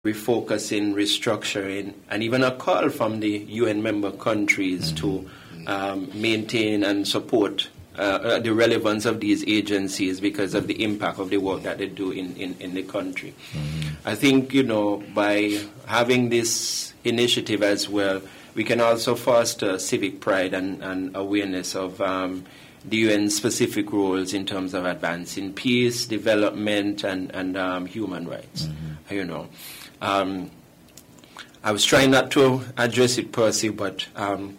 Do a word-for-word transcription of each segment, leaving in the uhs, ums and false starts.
refocusing, restructuring, and even a call from the U N member countries mm-hmm. to um, maintain and support uh, the relevance of these agencies because of the impact of the work that they do in, in, in the country. Mm-hmm. I think, you know, by having this initiative as well, we can also foster civic pride and, and awareness of um, the U N-specific roles in terms of advancing peace, development, and, and um, human rights, mm-hmm. you know. Um, I was trying not to address it per se, but um,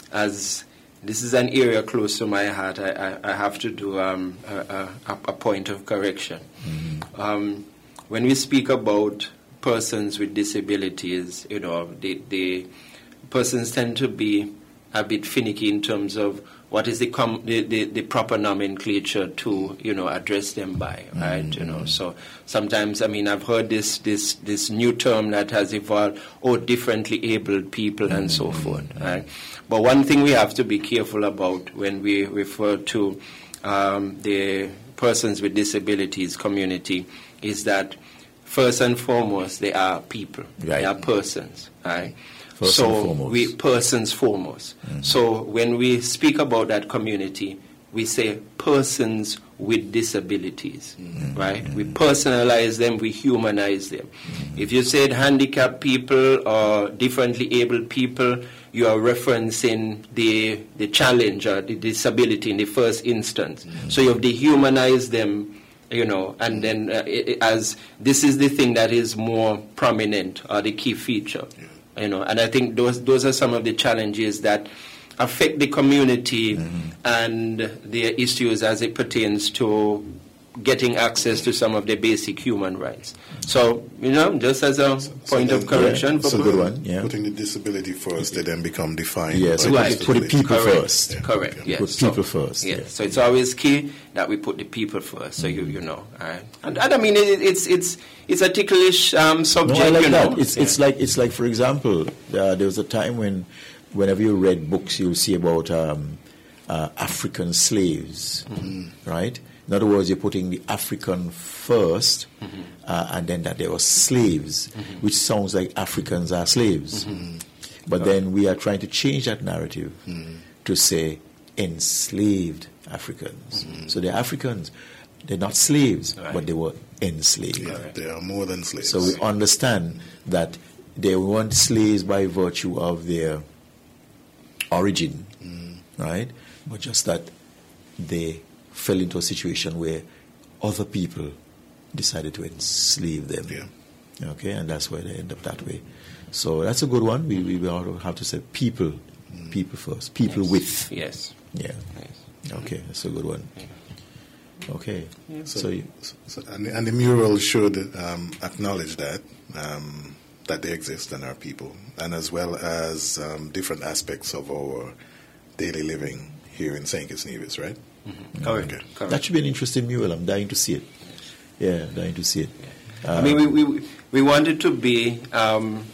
as this is an area close to my heart, I, I, I have to do um, a, a, a point of correction. Mm-hmm. Um, when we speak about persons with disabilities, you know, the, the persons tend to be a bit finicky in terms of what is the, com- the, the, the proper nomenclature to, you know, address them by, right? Mm-hmm. You know, so sometimes, I mean, I've heard this this this new term that has evolved, oh, differently abled people and mm-hmm. so forth, right? But one thing we have to be careful about when we refer to um, the persons with disabilities community is that first and foremost, they are people, right. They are persons, right? First so we persons foremost. Mm-hmm. So when we speak about that community, we say persons with disabilities, mm-hmm. right? Mm-hmm. We personalize them, we humanize them. Mm-hmm. If you said handicapped people or differently abled people, you are referencing the the challenge or the disability in the first instance. Mm-hmm. So you have dehumanized them, you know, and then uh, it, as this is the thing that is more prominent or the key feature. Yeah. You know, and I think those those are some of the challenges that affect the community mm-hmm. and their issues as it pertains to getting access to some of the basic human rights. So, you know, just as a so, point so of correction. Yeah, that's a good one, yeah. Putting the disability first, they then become defined. Yes, by right. Put the people Correct. first. Yeah. Correct, yes. Put people so, first. Yes. Yeah. So it's always key that we put the people first, so mm-hmm. you you know. Right? And, and I mean, it, it's it's it's a ticklish um, subject, no, I like you that. know. It's, yeah. it's, like, it's like, for example, uh, there was a time when whenever you read books, you'll see about um, uh, African slaves, mm-hmm. right? In other words, you're putting the African first, mm-hmm. uh, and then that there were slaves, mm-hmm. which sounds like Africans are slaves. Mm-hmm. But oh. then we are trying to change that narrative mm-hmm. to say enslaved Africans. Mm-hmm. So they're Africans. They're not slaves, right. but they were enslaved. Yeah, they are more than slaves. So we understand that they weren't slaves by virtue of their origin, mm. right? But just that they fell into a situation where other people decided to enslave them. Yeah. Okay, and that's why they end up that way. So that's a good one. We we will have to say people, mm. people first, people yes. with. Yes. Yeah. Yes. Okay, that's a good one. Yeah. Okay. Yeah. So, so, you, so and, and the mural should um, acknowledge that um, that they exist and are people, and as well as um, different aspects of our daily living here in Saint Kitts Nevis, right? Mm-hmm. Correct. Okay. Correct. That should be an interesting mural. I'm dying to see it. Yeah, dying to see it. Yeah. Um, I mean, we, we we wanted to be um,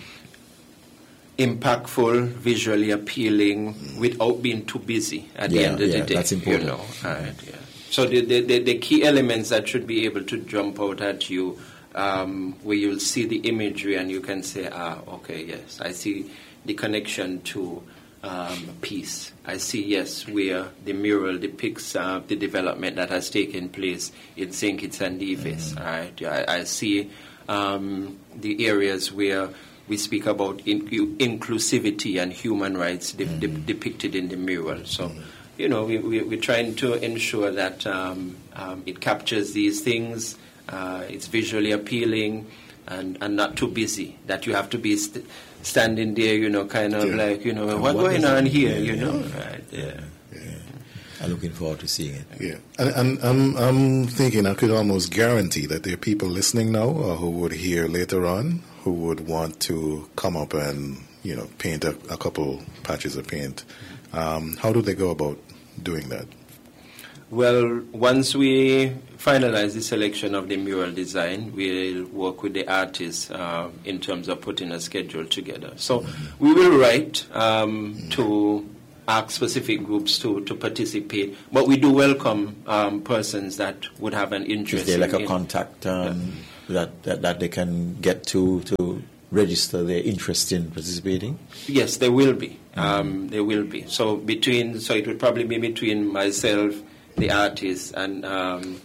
impactful, visually appealing, mm. without being too busy at yeah, the end of yeah, the day. That's important. You know, right, yeah. So the, the, the, the key elements that should be able to jump out at you, um, where you'll see the imagery and you can say, ah, okay, yes, I see the connection to um, peace. I see, yes, where the mural depicts uh, the development that has taken place in Saint Kitts and Nevis. Mm. Right? I, I see um, the areas where we speak about in, inclusivity and human rights de- mm. de- depicted in the mural. So, mm. you know, we, we, we're trying to ensure that um, um, it captures these things, uh, it's visually appealing, and, and not too busy, that you have to be st- standing there, you know, kind of yeah. like, you know, what's what going on here, yeah, you know? Yeah. Right, yeah. Yeah. I'm looking forward to seeing it. Yeah, and, and I'm, I'm thinking I could almost guarantee that there are people listening now or who would hear later on who would want to come up and, you know, paint a, a couple patches of paint. Um, how do they go about doing that? Well, once we finalize the selection of the mural design, we'll work with the artists uh, in terms of putting a schedule together. So mm-hmm. we will write um, mm-hmm. to ask specific groups to, to participate, but we do welcome um, persons that would have an interest. Is there like in, a contact um, that, that, that they can get to to register their interest in participating? Yes, there will be. Um, there will be. So between, so it would probably be between myself, the artist, and um,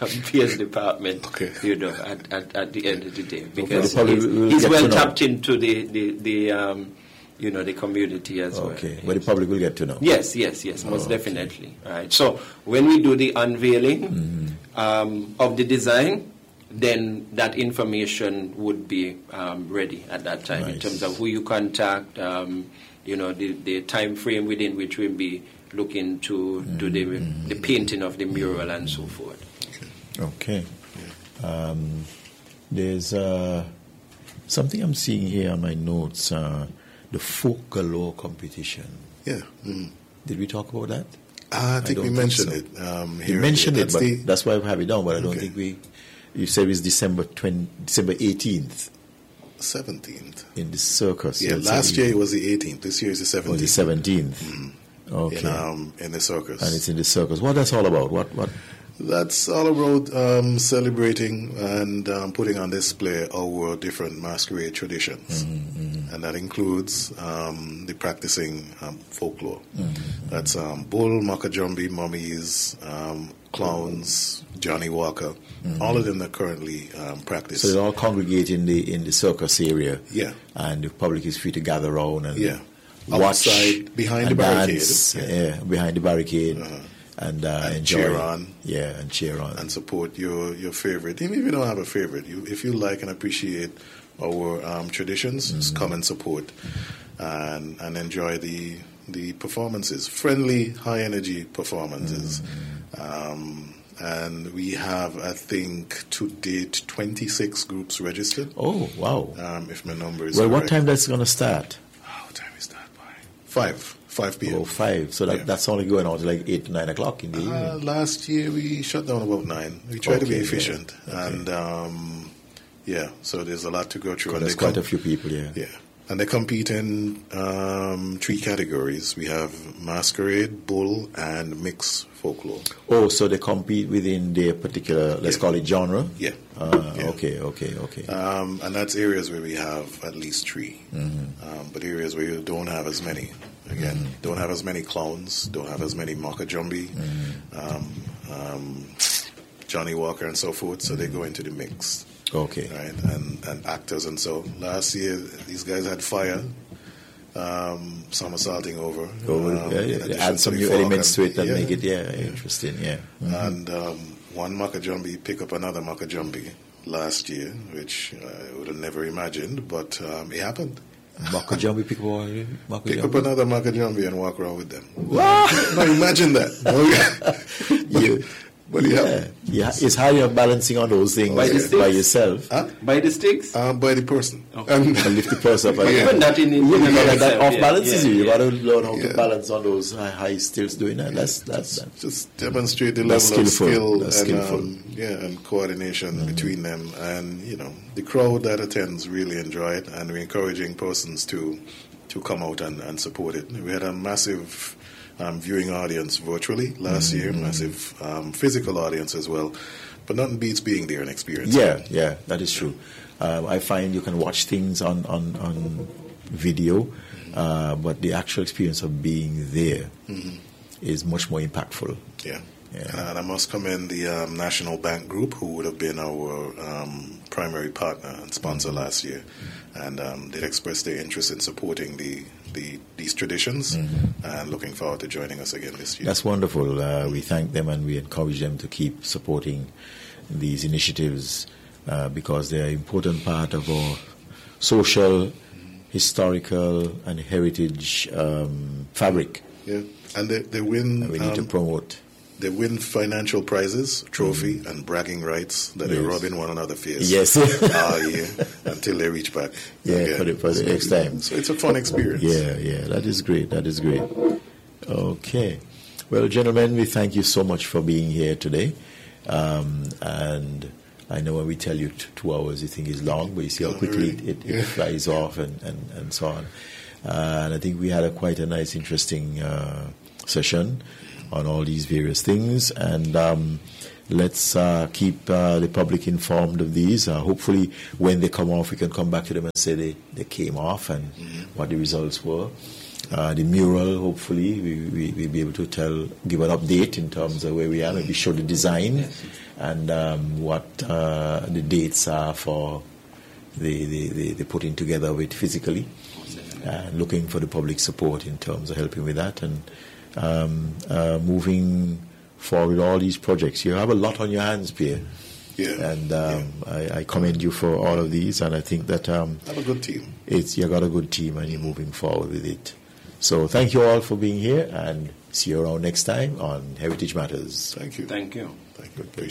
P S department. Okay. You know, at, at, at the end of the day, because okay, he's, he's well tapped into the the the um, you know, the community as okay. well. Okay, but the public will get to know. Yes, yes, yes, most oh, definitely. Okay. Right. So when we do the unveiling mm-hmm. um, of the design, then that information would be um, ready at that time nice. In terms of who you contact, um, you know, the, the time frame within which we'll be looking to mm-hmm. do the, the painting of the mural and so forth. Okay. Yeah. Um, there's uh, something I'm seeing here on my notes, uh, the folk galore competition. Yeah. Mm-hmm. Did we talk about that? Uh, I think I we mentioned think so. it. Um, here, we mentioned yeah, it, but the, that's why we have it down, but I don't okay. think we... You said it's December twentieth, December eighteenth. seventeenth. In the circus. Yeah, last year it was the eighteenth. This year is the seventeenth. Oh, the seventeenth. Mm-hmm. Okay. In, um, in the circus. And it's in the circus. What that's all about? What? What? That's all about um, celebrating and um, putting on display our different masquerade traditions. Mm-hmm, mm-hmm. And that includes um, the practicing um, folklore. Mm-hmm. That's um, bull, makajumbi, mummies, um, clowns, Johnny Walker. Mm-hmm. All of them that currently um, practice. So they all congregate in the in the circus area. Yeah. And the public is free to gather around and yeah. watch. Outside, behind the barricade. Dance, yeah. yeah, behind the barricade. Uh-huh. And, uh, and enjoy, cheer on, yeah, and cheer on, and support your, your favorite. Even if you don't have a favorite, you, if you like and appreciate our um, traditions, mm-hmm. just come and support, and and enjoy the the performances. Friendly, high energy performances, mm-hmm. um, and we have, I think, to date, twenty-six groups registered. Oh wow! Um, if my number is well, correct. what time that's going to start? Oh, what time we start by? Five. five p.m. Oh, five. So that, yeah. that's only going on to like eight to nine o'clock in the evening. Uh, last year we shut down about nine. We try okay, to be efficient. Yeah. Okay. And, um, yeah, so there's a lot to go through. And there's quite com- a few people, yeah. Yeah. And they compete in um, three categories. We have masquerade, bull, and mixed folklore. Oh, so they compete within their particular, let's yeah. call it genre? Yeah. Uh, yeah. Okay, okay, okay. Um, and that's areas where we have at least three. Mm-hmm. Um, but areas where you don't have as many. Again, mm-hmm. don't have as many clowns, don't have as many makajumbi, mm-hmm. um, um, Johnny Walker and so forth, so mm-hmm. they go into the mix. Okay. Right, and, and actors and so. Last year, these guys had fire, um, somersaulting over. Oh, um, yeah, yeah. They add some new elements to it that yeah, make it, yeah, yeah. interesting, yeah. Mm-hmm. And um, one makajumbi pick up another makajumbi last year, which I would have never imagined, but um, it happened. Makajumbi pick up, pick up another makajumbi and walk around with them. No, imagine that. but, you, but yeah, yeah. yeah, it's how you're balancing on those things by, the by yourself. Huh? By the sticks? Uh, by the person. Okay. Um, and lift the person up. Yeah. Even that in, in, yeah, in yeah, that that off balances yeah, you. You yeah. got to learn how yeah. to balance on those high, high stilts doing that. That's that's just, that. just demonstrate the that's level skillful. of skill that's and skillful. Um, yeah, and coordination mm-hmm. between them. And you know, the crowd that attends really enjoy it, and we're encouraging persons to to come out and, and support it. We had a massive um, viewing audience virtually last mm-hmm. year, massive um, physical audience as well. But nothing beats being there and experiencing Yeah, it. yeah, that is true. Uh, I find you can watch things on, on, on video, mm-hmm. uh, but the actual experience of being there mm-hmm. is much more impactful. Yeah. yeah. And I must commend the um, National Bank Group, who would have been our um, primary partner and sponsor mm-hmm. last year. And um, they expressed their interest in supporting the, the these traditions mm-hmm. and looking forward to joining us again this year. That's wonderful. Uh, we thank them and we encourage them to keep supporting these initiatives uh, because they are an important part of our social, mm-hmm. historical, and heritage um, fabric. Yeah, and they, they win. And we need um, to promote. They win financial prizes, trophy, mm-hmm. and bragging rights that yes. they rub in one another's face. Yes. all year until they reach back. Yeah, again. for the, for the next time. So it's a fun experience. Yeah, yeah, that is great. That is great. Okay. Well, gentlemen, we thank you so much for being here today. Um, and I know when we tell you t- two hours, you think is long, but you see how quickly it, it, it flies off and, and, and so on. Uh, and I think we had a quite a nice, interesting uh, session on all these various things. And um, let's uh, keep uh, the public informed of these. Uh, hopefully, when they come off, we can come back to them and say they, they came off and mm-hmm. what the results were. Uh, the mural, hopefully, we, we, we'll be able to tell, give an update in terms of where we are, maybe show the design yes. and um, what uh, the dates are for the, the, the, the putting together of it physically. And looking for the public support in terms of helping with that and um, uh, moving forward all these projects. You have a lot on your hands, Pierre. Yeah. And um, yeah. I, I commend you for all of these, and I think that um, I have a good team. It's you got a good team, and you're moving forward with it. So thank you all for being here, and see you around next time on Heritage Matters. Thank you. Thank you. Thank you.